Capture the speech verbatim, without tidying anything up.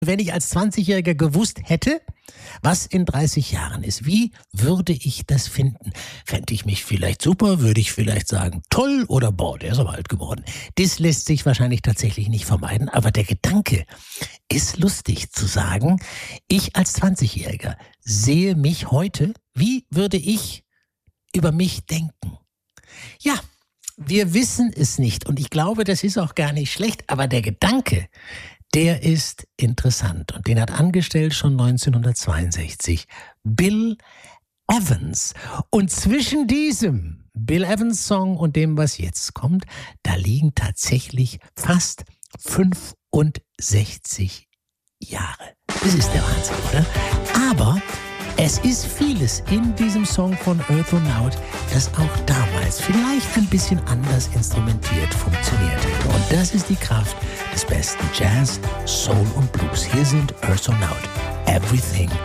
Wenn ich als zwanzigjähriger gewusst hätte, was in dreißig Jahren ist, wie würde ich das finden? Fände ich mich vielleicht super? Würde ich vielleicht sagen, toll oder boah, der ist aber alt geworden. Das lässt sich wahrscheinlich tatsächlich nicht vermeiden, aber der Gedanke ist lustig zu sagen, ich als zwanzigjähriger sehe mich heute, wie würde ich über mich denken? Ja, wir wissen es nicht und ich glaube, das ist auch gar nicht schlecht, aber der Gedanke, der ist interessant und den hat angestellt schon neunzehnhundertzweiundsechzig Bill Evans. Und zwischen diesem Bill Evans Song und dem, was jetzt kommt, da liegen tatsächlich fast fünfundsechzig Jahre. Das ist der Wahnsinn, oder? Aber es ist vieles in diesem Song von Earth and Out, das auch damals vielleicht ein bisschen anders instrumentiert funktioniert hätte. Und das ist die Kraft des besten Jazz, Soul und Blues. Hier sind Earth and Out. Everything